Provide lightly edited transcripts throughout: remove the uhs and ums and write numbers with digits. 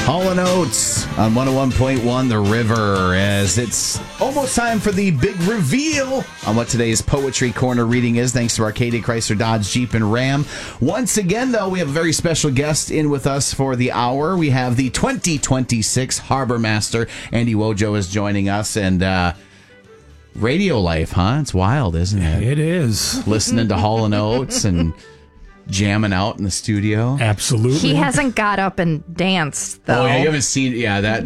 Hall & Oates on 101.1 The River, as it's almost time for the big reveal on what today's Poetry Corner reading is, thanks to Arcadia Chrysler Dodge Jeep and Ram. Once again, though, we have a very special guest in with us for the hour. We have the 2026 Harbor Master. Andy Wojo is joining us, and radio life, huh? It's wild, isn't it? It is. Listening to Hall & Oates and jamming out in the studio. Absolutely. He hasn't got up and danced, though. Oh, yeah, you haven't seen... Yeah, that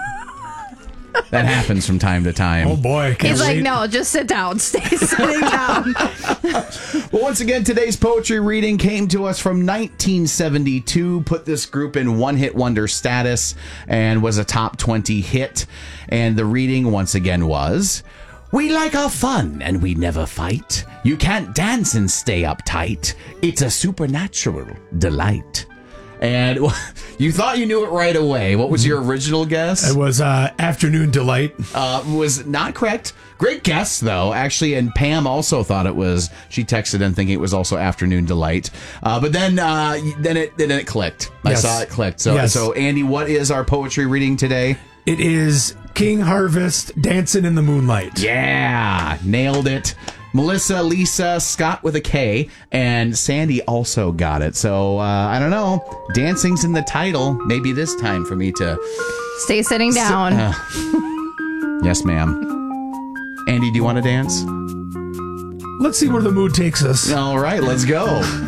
happens from time to time. Oh, boy. He's like, no, just sit down. Stay sitting down. Well, once again, today's poetry reading came to us from 1972, put this group in one-hit wonder status, and was a top 20 hit. And the reading, once again, was... We like our fun and we never fight. You can't dance and stay uptight. It's a supernatural delight. And you thought you knew it right away. What was your original guess? It was Afternoon Delight. Was not correct. Great guess, though, actually. And Pam also thought it was. She texted in thinking it was also Afternoon Delight. But then it clicked. Yes. I saw it clicked. So Andy, what is our poetry reading today? It is King Harvest, Dancing in the Moonlight. Yeah, nailed it. Melissa, Lisa, Scott with a K, and Sandy also got it. So, I don't know. Dancing's in the title. Maybe this time for me to... Stay sitting down. Yes, ma'am. Andy, do you want to dance? Let's see where the mood takes us. All right, let's go.